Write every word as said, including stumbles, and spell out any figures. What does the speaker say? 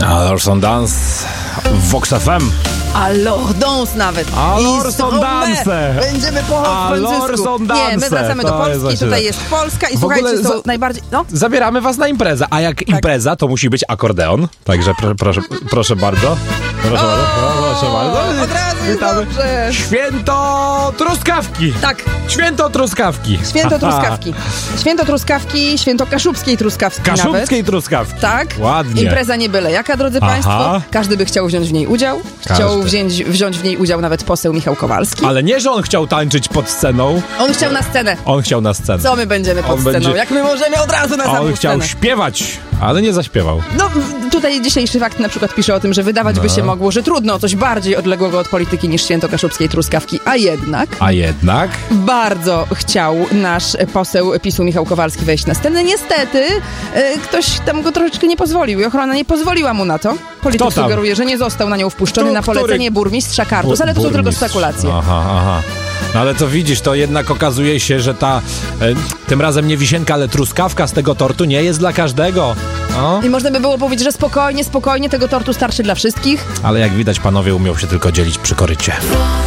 Alors son dance w Vox F M. Alors dance nawet. Alors son dance. Będziemy po Alors francusku. son dance. Nie, my wracamy do To jest Polski, właśnie tutaj tak. jest Polska i W słuchajcie, ogóle są za- najbardziej... No. Zabieramy was na imprezę, a jak impreza, to musi być akordeon. Także pro, proszę, proszę bardzo. Proszę bardzo. Proszę bardzo. Od razu jest Witamy. dobrze. Święto truskawki. Tak, Święto truskawki. święto truskawki. Święto truskawki, święto kaszubskiej truskawki nawet. Kaszubskiej truskawki. Tak. Ładnie. Impreza nie byle jaka, drodzy Aha. Państwo. Każdy by chciał wziąć w niej udział. Chciał Każdy. wziąć, wziąć w niej udział nawet poseł Michał Kowalski. Ale nie, że on chciał tańczyć pod sceną. On chciał na scenę. On chciał na scenę. Co my będziemy pod On sceną? będzie- Jak my możemy od razu na A samą on chciał scenę? śpiewać, ale nie zaśpiewał. No, tutaj dzisiejszy fakt na przykład pisze o tym, że wydawać by No. się mogło, że trudno o coś bardziej odległego od polityki niż święto kaszubskiej truskawki, a jednak A jednak... bardzo chciał nasz poseł PiSu Michał Kowalski wejść na scenę. Niestety e, ktoś tam go troszeczkę nie pozwolił i ochrona nie pozwoliła mu na to. Polityk Kto tam? sugeruje, że nie został na nią wpuszczony Kto- na który- polecenie burmistrza Kartus, ale to są tylko Burmistrz. spekulacje. Aha, aha. No ale to widzisz, to jednak okazuje się, że ta, e, tym razem nie wisienka, ale truskawka z tego tortu nie jest dla każdego. No, I można by było powiedzieć, że spokojnie, spokojnie, tego tortu starczy dla wszystkich. ale jak widać, panowie umią się tylko dzielić przy korycie.